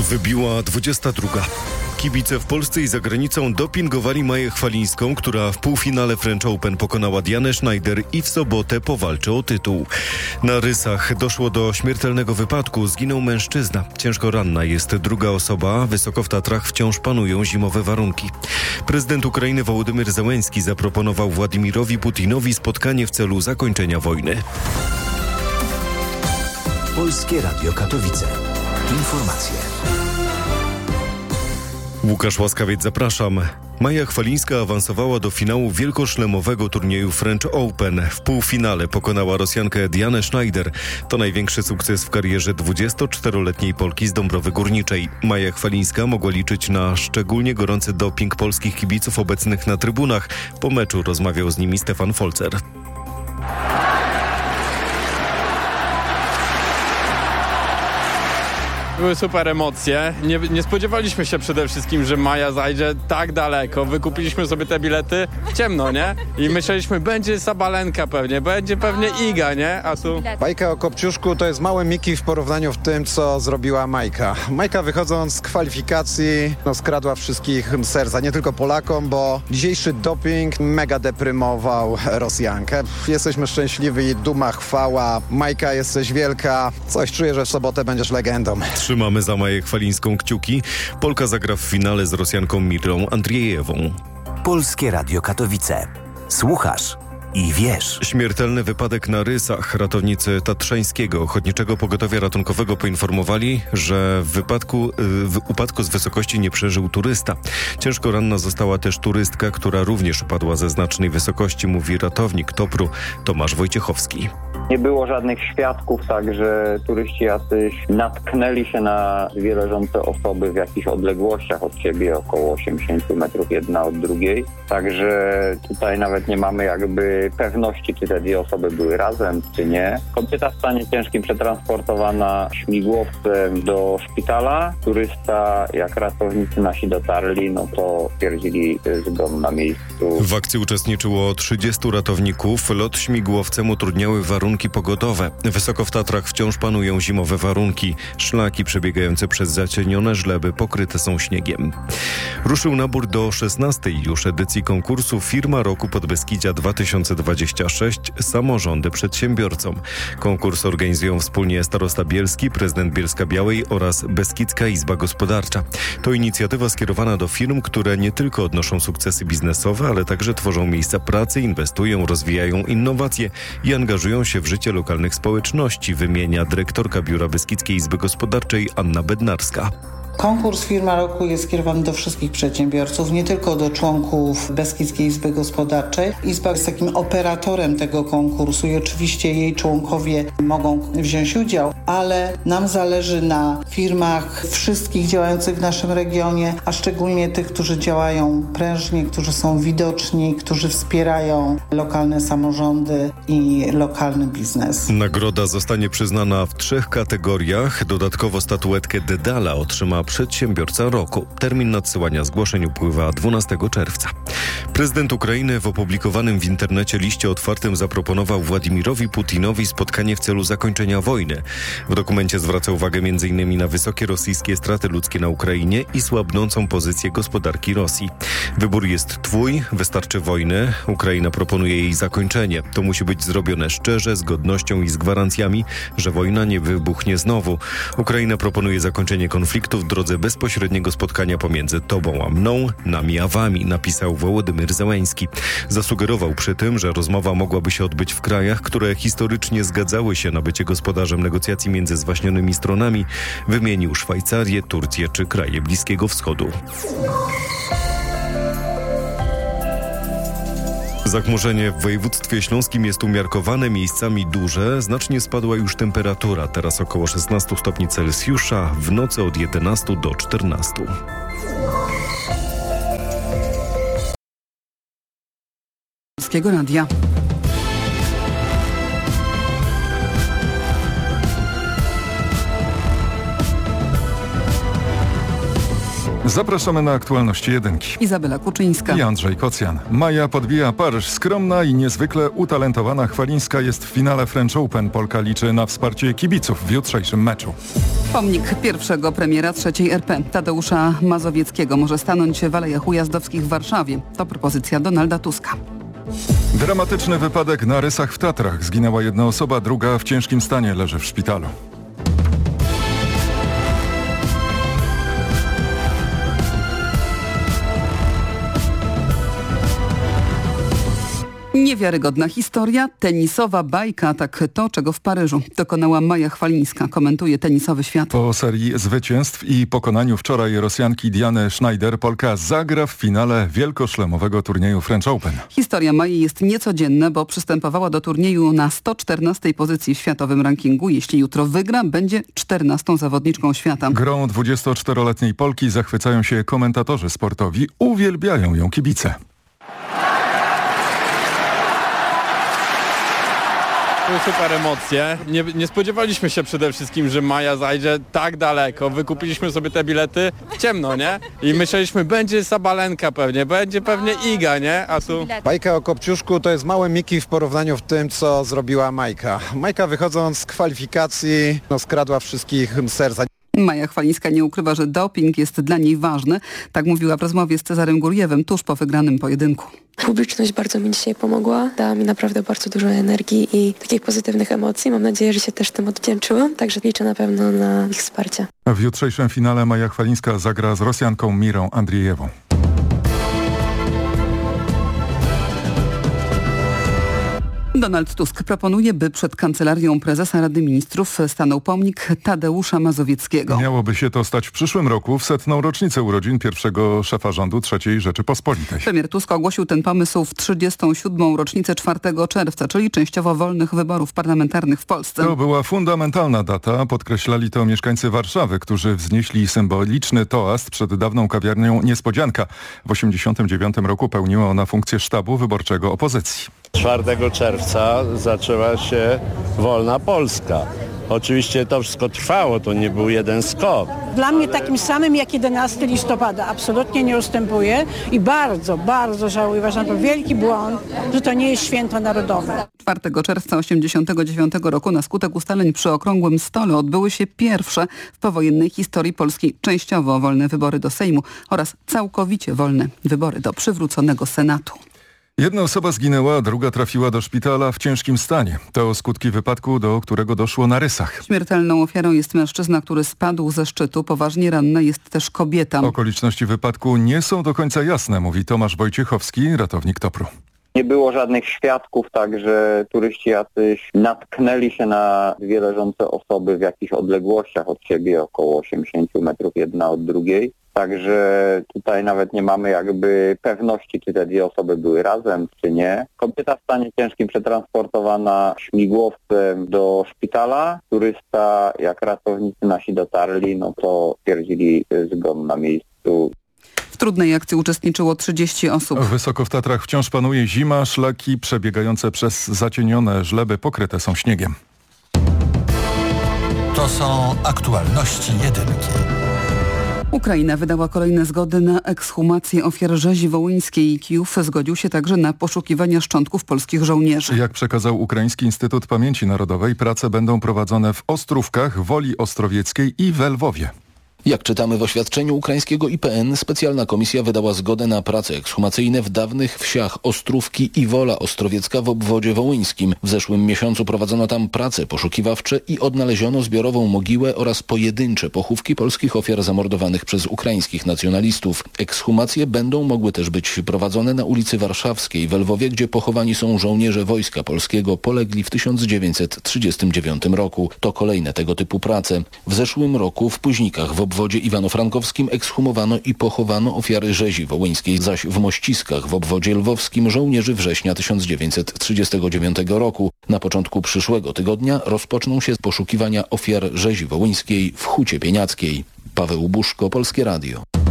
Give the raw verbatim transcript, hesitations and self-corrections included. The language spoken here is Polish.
Wybiła dwudziesta druga. Kibice w Polsce i za granicą dopingowali Maję Chwalińską, która w półfinale French Open pokonała Dianę Schneider i w sobotę powalczy o tytuł. Na rysach doszło do śmiertelnego wypadku. Zginął mężczyzna. Ciężko ranna jest druga osoba. Wysoko w Tatrach wciąż panują zimowe warunki. Prezydent Ukrainy Wołodymyr Zełenski zaproponował Władimirowi Putinowi spotkanie w celu zakończenia wojny. Polskie Radio Katowice. Informacje. Łukasz Łaskawiec, zapraszam. Maja Chwalińska awansowała do finału wielkoszlemowego turnieju French Open. W półfinale pokonała Rosjankę Dianę Schneider. To największy sukces w karierze dwudziestoczteroletniej Polki z Dąbrowy Górniczej. Maja Chwalińska mogła liczyć na szczególnie gorący doping polskich kibiców obecnych na trybunach. Po meczu rozmawiał z nimi Stefan Folzer. Były super emocje. Nie, nie spodziewaliśmy się przede wszystkim, że Maja zajdzie tak daleko. Wykupiliśmy sobie te bilety w ciemno, nie? I myśleliśmy, będzie Sabalenka pewnie, będzie pewnie Iga, nie? A tu... Bajka o Kopciuszku to jest małe Miki w porównaniu w tym, co zrobiła Majka. Majka, wychodząc z kwalifikacji, no, skradła wszystkich serca, nie tylko Polakom, bo dzisiejszy doping mega deprymował Rosjankę. Jesteśmy szczęśliwi i duma, chwała. Majka, jesteś wielka. Coś czuję, że w sobotę będziesz legendą. Trzymamy za Maję Chwalińską kciuki. Polka zagra w finale z Rosjanką Mirą Andrzejewą. Polskie Radio Katowice. Słuchasz i wiesz. Śmiertelny wypadek na rysach. Ratownicy Tatrzańskiego Ochotniczego Pogotowia Ratunkowego poinformowali, że w wypadku w upadku z wysokości nie przeżył turysta. Ciężko ranna została też turystka, która również upadła ze znacznej wysokości, mówi ratownik Topru Tomasz Wojciechowski. Nie było żadnych świadków, także turyści jacyś natknęli się na dwie leżące osoby w jakichś odległościach od siebie, około osiemdziesiąt metrów jedna od drugiej. Także tutaj nawet nie mamy jakby pewności, czy te dwie osoby były razem, czy nie. Kobieta w stanie ciężkim przetransportowana śmigłowcem do szpitala. Turysta, jak ratownicy nasi dotarli, no to stwierdzili zgon na miejscu. W akcji uczestniczyło trzydziestu ratowników. Lot śmigłowcem utrudniały warunki pogodowe. Wysoko w Tatrach wciąż panują zimowe warunki. Szlaki przebiegające przez zacienione żleby pokryte są śniegiem. Ruszył nabór do szesnastej już edycji konkursu Firma Roku Podbeskidzia dwa tysiące dwadzieścia sześć Samorządy Przedsiębiorcom. Konkurs organizują wspólnie starosta bielski, prezydent Bielska-Białej oraz Beskidzka Izba Gospodarcza. To inicjatywa skierowana do firm, które nie tylko odnoszą sukcesy biznesowe, ale także tworzą miejsca pracy, inwestują, rozwijają innowacje i angażują się w życie lokalnych społeczności, wymienia dyrektorka Biura Beskidzkiej Izby Gospodarczej Anna Bednarska. Konkurs Firma Roku jest skierowany do wszystkich przedsiębiorców, nie tylko do członków Beskidzkiej Izby Gospodarczej. Izba jest takim operatorem tego konkursu i oczywiście jej członkowie mogą wziąć udział, ale nam zależy na firmach wszystkich działających w naszym regionie, a szczególnie tych, którzy działają prężnie, którzy są widoczni, którzy wspierają lokalne samorządy i lokalny biznes. Nagroda zostanie przyznana w trzech kategoriach. Dodatkowo statuetkę Dedala otrzyma Przedsiębiorca Roku. Termin nadsyłania zgłoszeń upływa dwunastego czerwca. Prezydent Ukrainy w opublikowanym w internecie liście otwartym zaproponował Władimirowi Putinowi spotkanie w celu zakończenia wojny. W dokumencie zwraca uwagę między innymi na wysokie rosyjskie straty ludzkie na Ukrainie i słabnącą pozycję gospodarki Rosji. Wybór jest twój, wystarczy wojny. Ukraina proponuje jej zakończenie. To musi być zrobione szczerze, z godnością i z gwarancjami, że wojna nie wybuchnie znowu. Ukraina proponuje zakończenie konfliktu w drodze bezpośredniego spotkania pomiędzy tobą a mną, nami a wami, napisał Wołodymyr Zełenski. Zasugerował przy tym, że rozmowa mogłaby się odbyć w krajach, które historycznie zgadzały się na bycie gospodarzem negocjacji między zwaśnionymi stronami. Wymienił Szwajcarię, Turcję czy kraje Bliskiego Wschodu. Zachmurzenie w województwie śląskim jest umiarkowane, miejscami duże. Znacznie spadła już temperatura, teraz około szesnaście stopni Celsjusza, w nocy od jedenastu do czternastu. Polskiego Radia. Zapraszamy na aktualności jedynki. Izabela Kuczyńska. I Andrzej Kocjan. Maja podbija Paryż. Skromna i niezwykle utalentowana Chwalińska jest w finale French Open. Polka liczy na wsparcie kibiców w jutrzejszym meczu. Pomnik pierwszego premiera trzeciej R P Tadeusza Mazowieckiego może stanąć w Alejach Ujazdowskich w Warszawie. To propozycja Donalda Tuska. Dramatyczny wypadek na Rysach w Tatrach. Zginęła jedna osoba, druga w ciężkim stanie leży w szpitalu. Niewiarygodna historia, tenisowa bajka, tak to, czego w Paryżu dokonała Maja Chwalińska, komentuje Tenisowy Świat. Po serii zwycięstw i pokonaniu wczoraj Rosjanki Diany Schneider, Polka zagra w finale wielkoszlemowego turnieju French Open. Historia Mai jest niecodzienna, bo przystępowała do turnieju na sto czternastej pozycji w światowym rankingu. Jeśli jutro wygra, będzie czternastą zawodniczką świata. Grą dwudziestoczteroletniej Polki zachwycają się komentatorzy sportowi, uwielbiają ją kibice. Były super emocje. Nie, nie spodziewaliśmy się przede wszystkim, że Maja zajdzie tak daleko. Wykupiliśmy sobie te bilety w ciemno, nie? I myśleliśmy, będzie Sabalenka pewnie, będzie pewnie Iga, nie? A tu... Bajka o Kopciuszku to jest małe Miki w porównaniu w tym, co zrobiła Majka. Majka wychodząc z kwalifikacji no, skradła wszystkich serca. Maja Chwalińska nie ukrywa, że doping jest dla niej ważny. Tak mówiła w rozmowie z Cezarem Gurjewem tuż po wygranym pojedynku. Publiczność bardzo mi dzisiaj pomogła, dała mi naprawdę bardzo dużo energii i takich pozytywnych emocji. Mam nadzieję, że się też tym odwdzięczyłam, także liczę na pewno na ich wsparcie. W jutrzejszym finale Maja Chwalińska zagra z Rosjanką Mirą Andrijewą. Donald Tusk proponuje, by przed kancelarią prezesa Rady Ministrów stanął pomnik Tadeusza Mazowieckiego. Miałoby się to stać w przyszłym roku, w setną rocznicę urodzin pierwszego szefa rządu trzeciej Rzeczypospolitej. Premier Tusk ogłosił ten pomysł w trzydziestą siódmą rocznicę czwartego czerwca, czyli częściowo wolnych wyborów parlamentarnych w Polsce. To była fundamentalna data, podkreślali to mieszkańcy Warszawy, którzy wznieśli symboliczny toast przed dawną kawiarnią Niespodzianka. W osiemdziesiątym dziewiątym roku pełniła ona funkcję sztabu wyborczego opozycji. czwartego czerwca zaczęła się wolna Polska. Oczywiście to wszystko trwało, to nie był jeden skok. Dla mnie takim samym jak jedenastego listopada absolutnie nie ustępuje i bardzo, bardzo żałuję, uważam to wielki błąd, że to nie jest święto narodowe. czwartego czerwca osiemdziesiątego dziewiątego roku na skutek ustaleń przy okrągłym stole odbyły się pierwsze w powojennej historii Polski częściowo wolne wybory do Sejmu oraz całkowicie wolne wybory do przywróconego Senatu. Jedna osoba zginęła, druga trafiła do szpitala w ciężkim stanie. To skutki wypadku, do którego doszło na Rysach. Śmiertelną ofiarą jest mężczyzna, który spadł ze szczytu. Poważnie ranna jest też kobieta. Okoliczności wypadku nie są do końca jasne, mówi Tomasz Wojciechowski, ratownik Topru. Nie było żadnych świadków, także turyści jacyś natknęli się na dwie leżące osoby w jakichś odległościach od siebie, około osiemdziesiąt metrów jedna od drugiej. Także tutaj nawet nie mamy jakby pewności, czy te dwie osoby były razem, czy nie. Kobieta w stanie ciężkim przetransportowana śmigłowcem do szpitala. Turysta, jak ratownicy nasi dotarli, no to stwierdzili zgon na miejscu. W trudnej akcji uczestniczyło trzydzieści osób. Wysoko w Tatrach wciąż panuje zima, szlaki przebiegające przez zacienione żleby pokryte są śniegiem. To są aktualności jedynki. Ukraina wydała kolejne zgody na ekshumację ofiar rzezi wołyńskiej. Kijów zgodził się także na poszukiwania szczątków polskich żołnierzy. Jak przekazał Ukraiński Instytut Pamięci Narodowej, prace będą prowadzone w Ostrówkach, Woli Ostrowieckiej i we Lwowie. Jak czytamy w oświadczeniu ukraińskiego I P N, specjalna komisja wydała zgodę na prace ekshumacyjne w dawnych wsiach Ostrówki i Wola Ostrowiecka w obwodzie wołyńskim. W zeszłym miesiącu prowadzono tam prace poszukiwawcze i odnaleziono zbiorową mogiłę oraz pojedyncze pochówki polskich ofiar zamordowanych przez ukraińskich nacjonalistów. Ekshumacje będą mogły też być prowadzone na ulicy Warszawskiej w Lwowie, gdzie pochowani są żołnierze Wojska Polskiego polegli w tysiąc dziewięćset trzydziestym dziewiątym roku. To kolejne tego typu prace. W zeszłym roku w Późnikach w obwodzie iwano-frankowskim ekshumowano i pochowano ofiary rzezi wołyńskiej, zaś w Mościskach w obwodzie lwowskim żołnierzy września tysiąc dziewięćset trzydziestego dziewiątego roku. Na początku przyszłego tygodnia rozpoczną się poszukiwania ofiar rzezi wołyńskiej w Hucie Pieniackiej. Paweł Buszko, Polskie Radio.